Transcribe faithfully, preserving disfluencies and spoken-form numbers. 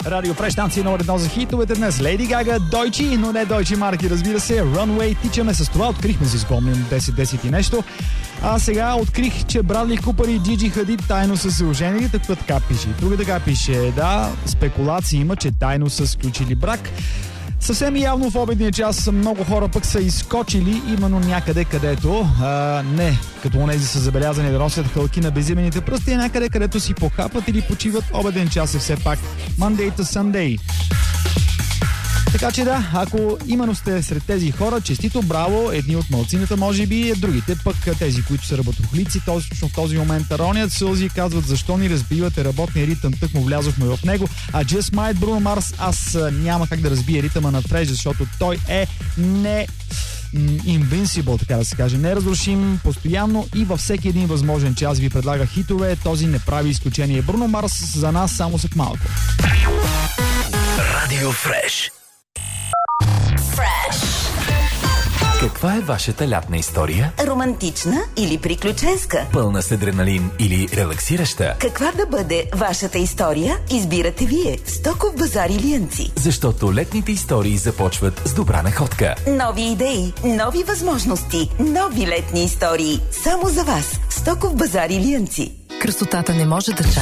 Радио Фреш, станция номер едно за хитовете днес. Леди Гага, Дойчи, но не Дойчи марки, разбира се. Runway, тичаме с това. Открихме си, спомням, десет десет и нещо. А сега открих, че Брадли Купър и Джиджи Хадид тайно са се оженили. Така така пише. Друга така пише. Да, спекулации има, че тайно са сключили брак. Съвсем явно в обедния час много хора пък са изскочили именно някъде, където а, не като онези са забелязани да носят хълки на безимените пръсти, а някъде, където си похапат или почиват. Обеден час е все пак Monday to Sunday. Така че да, ако именно сте сред тези хора, честито, браво, едни от малцината може би, другите пък тези, които са работохлици, точно в този момент ронят сълзи и казват защо ни разбивате работния ритъм, тък му влязохме в него, а Just Might, Bruno Mars, аз няма как да разбия ритъма на Фреш, защото той е не... Invincible, така да се каже, неразрушим, постоянно и във всеки един възможен час ви предлага хитове, този не прави изключение. Bruno Mars за нас само след малко. Радио Фреш. Каква е вашата лятна история? Романтична или приключенска? Пълна с адреналин или релаксираща? Каква да бъде вашата история? Избирате вие. Стоков базар Илиянци. Защото летните истории започват с добра находка. Нови идеи, нови възможности, нови летни истории. Само за вас. Стоков базар Илиянци. Красотата не може да чака.